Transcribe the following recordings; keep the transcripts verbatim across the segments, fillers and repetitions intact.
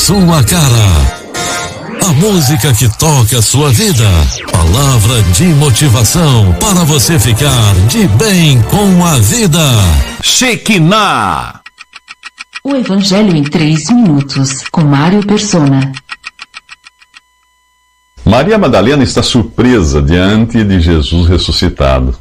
sua cara. A música que toca a sua vida. Palavra de motivação para você ficar de bem com a vida. Shekinah. O Evangelho em três minutos, com Mário Persona. Maria Madalena está surpresa diante de Jesus ressuscitado.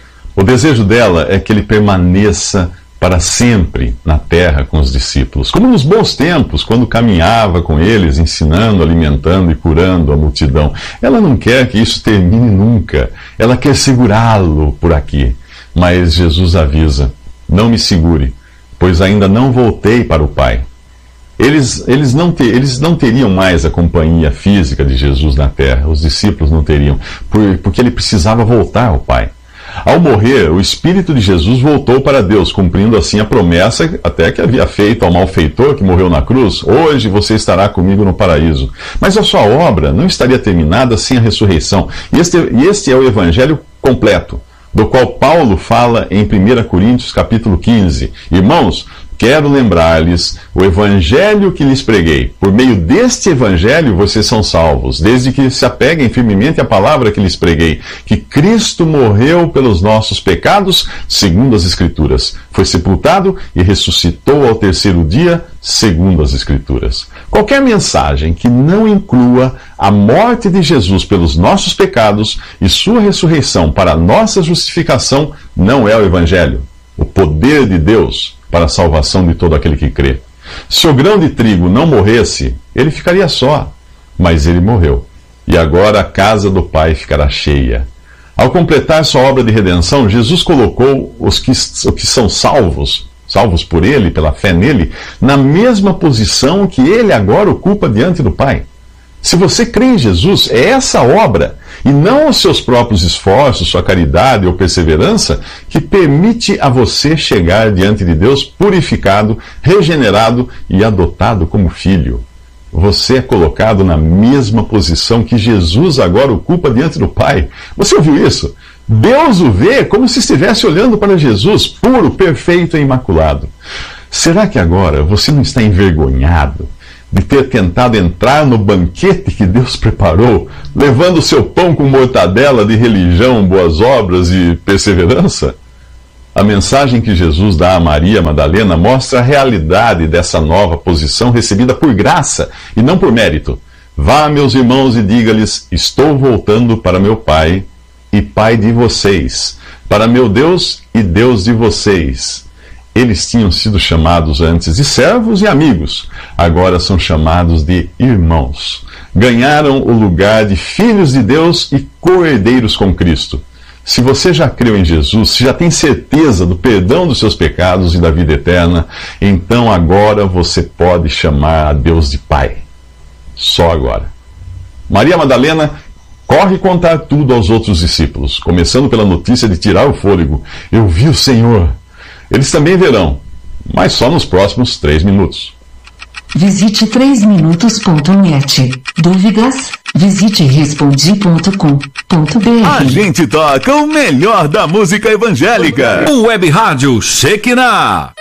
O desejo dela é que ele permaneça para sempre na terra com os discípulos, como nos bons tempos, quando caminhava com eles, ensinando, alimentando e curando a multidão. Ela não quer que isso termine nunca, ela quer segurá-lo por aqui. Mas Jesus avisa: não me segure, pois ainda não voltei para o Pai. Eles, eles, não ter, eles não teriam mais a companhia física de Jesus na terra, os discípulos não teriam, por, porque ele precisava voltar ao Pai. Ao morrer, o Espírito de Jesus voltou para Deus, cumprindo assim a promessa até que havia feito ao malfeitor que morreu na cruz: hoje você estará comigo no paraíso. Mas a sua obra não estaria terminada sem a ressurreição. E este, e este é o Evangelho completo, do qual Paulo fala em primeira Coríntios capítulo quinze. Irmãos, quero lembrar-lhes o Evangelho que lhes preguei. Por meio deste Evangelho vocês são salvos, desde que se apeguem firmemente à palavra que lhes preguei, que Cristo morreu pelos nossos pecados, segundo as Escrituras. Foi sepultado e ressuscitou ao terceiro dia, segundo as Escrituras. Qualquer mensagem que não inclua a morte de Jesus pelos nossos pecados e sua ressurreição para a nossa justificação não é o Evangelho, o poder de Deus para a salvação de todo aquele que crê. Se o grão de trigo não morresse, ele ficaria só, mas ele morreu. E agora a casa do Pai ficará cheia. Ao completar sua obra de redenção, Jesus colocou os que, os que são salvos, salvos por ele, pela fé nele, na mesma posição que ele agora ocupa diante do Pai. Se você crê em Jesus, é essa obra, e não os seus próprios esforços, sua caridade ou perseverança, que permite a você chegar diante de Deus purificado, regenerado e adotado como filho. Você é colocado na mesma posição que Jesus agora ocupa diante do Pai. Você ouviu isso? Deus o vê como se estivesse olhando para Jesus, puro, perfeito e imaculado. Será que agora você não está envergonhado de ter tentado entrar no banquete que Deus preparou, levando o seu pão com mortadela de religião, boas obras e perseverança? A mensagem que Jesus dá a Maria Madalena mostra a realidade dessa nova posição recebida por graça e não por mérito. Vá, meus irmãos, e diga-lhes: estou voltando para meu Pai e Pai de vocês, para meu Deus e Deus de vocês. Eles tinham sido chamados antes de servos e amigos, agora são chamados de irmãos. Ganharam o lugar de filhos de Deus e co-herdeiros com Cristo. Se você já creu em Jesus, se já tem certeza do perdão dos seus pecados e da vida eterna, então agora você pode chamar a Deus de Pai. Só agora. Maria Madalena corre contar tudo aos outros discípulos, começando pela notícia de tirar o fôlego: eu vi o Senhor. Eles também verão, mas só nos próximos três minutos. Visite três minutos ponto net. Dúvidas? Visite respondi ponto com ponto br. A gente toca o melhor da música evangélica. O Web Rádio Shekinah.